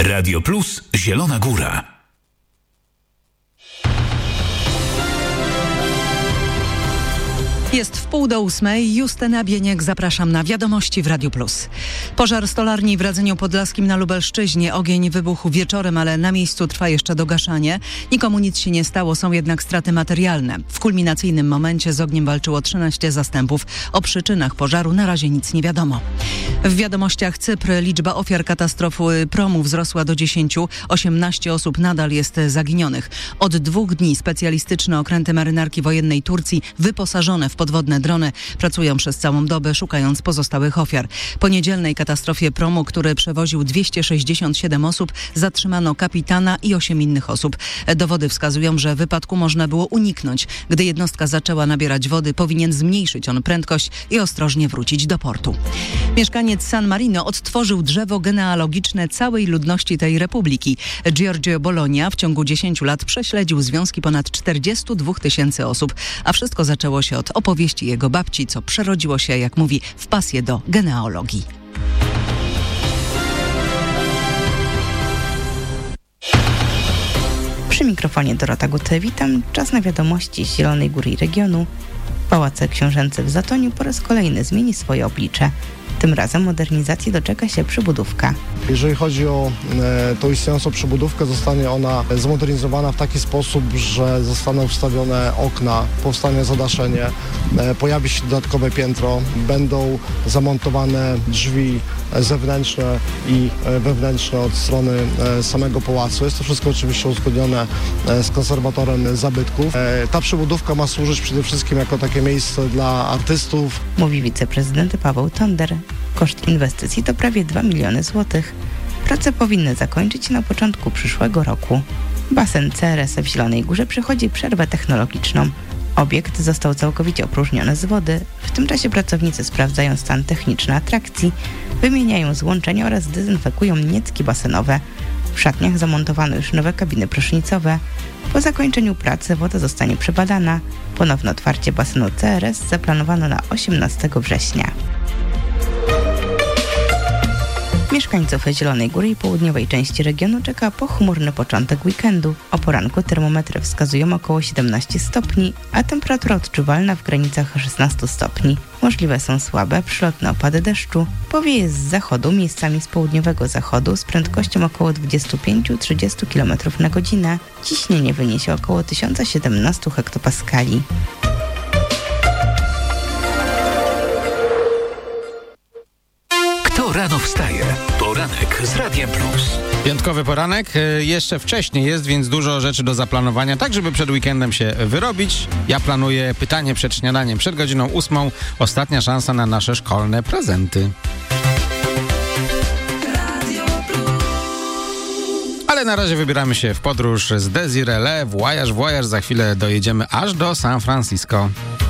Radio Plus Zielona Góra. Jest 7:30. Justyna Bieniek, zapraszam na Wiadomości w Radiu Plus. Pożar stolarni w Radzeniu Podlaskim na Lubelszczyźnie. Ogień wybuchł wieczorem, ale na miejscu trwa jeszcze dogaszanie. Nikomu nic się nie stało, są jednak straty materialne. W kulminacyjnym momencie z ogniem walczyło 13 zastępów. O przyczynach pożaru na razie nic nie wiadomo. W Wiadomościach Cypr liczba ofiar katastrofy promu wzrosła do 10. 18 osób nadal jest zaginionych. Od 2 dni specjalistyczne okręty marynarki wojennej Turcji wyposażone w podwodne drony pracują przez całą dobę, szukając pozostałych ofiar. Po niedzielnej katastrofie promu, który przewoził 267 osób, zatrzymano kapitana i 8 innych osób. Dowody wskazują, że wypadku można było uniknąć. Gdy jednostka zaczęła nabierać wody, powinien zmniejszyć on prędkość i ostrożnie wrócić do portu. Mieszkaniec San Marino odtworzył drzewo genealogiczne całej ludności tej republiki. Giorgio Bologna w ciągu 10 lat prześledził związki ponad 42 000 osób, a wszystko zaczęło się od opowieści jego babci, co przerodziło się, jak mówi, w pasję do genealogii. Przy mikrofonie Dorota Gutte, witam. Czas na wiadomości z Zielonej Góry i regionu. Pałac Książęcy w Zatoniu po raz kolejny zmieni swoje oblicze. Tym razem modernizacji doczeka się przybudówka. Jeżeli chodzi o tą istniejącą przybudówkę, zostanie ona zmodernizowana w taki sposób, że zostaną wstawione okna, powstanie zadaszenie, pojawi się dodatkowe piętro, będą zamontowane drzwi zewnętrzne i wewnętrzne od strony samego pałacu. Jest to wszystko oczywiście uzgodnione z konserwatorem zabytków. Ta przybudówka ma służyć przede wszystkim jako takie miejsce dla artystów. Mówi wiceprezydent Paweł Tonder. Koszt inwestycji to prawie 2 miliony złotych. Prace powinny zakończyć się na początku przyszłego roku. Basen CRS w Zielonej Górze przechodzi przerwę technologiczną. Obiekt został całkowicie opróżniony z wody. W tym czasie pracownicy sprawdzają stan techniczny atrakcji, wymieniają złączenia oraz dezynfekują niecki basenowe. W szatniach zamontowano już nowe kabiny prysznicowe. Po zakończeniu pracy woda zostanie przebadana. Ponowne otwarcie basenu CRS zaplanowano na 18 września. Mieszkańców Zielonej Góry i południowej części regionu czeka pochmurny początek weekendu. O poranku termometry wskazują około 17 stopni, a temperatura odczuwalna w granicach 16 stopni. Możliwe są słabe, przelotne opady deszczu. Powieje z zachodu, miejscami z południowego zachodu z prędkością około 25-30 km na godzinę. Ciśnienie wyniesie około 1017 hektopaskali. Kto rano wstaje? Poranek z Radiem Plus. Piątkowy poranek jeszcze wcześniej jest, więc dużo rzeczy do zaplanowania, tak żeby przed weekendem się wyrobić. Ja planuję pytanie przed śniadaniem, przed godziną 8. Ostatnia szansa na nasze szkolne prezenty. Ale na razie wybieramy się w podróż z Desiree Le, Voyage, za chwilę dojedziemy aż do San Francisco.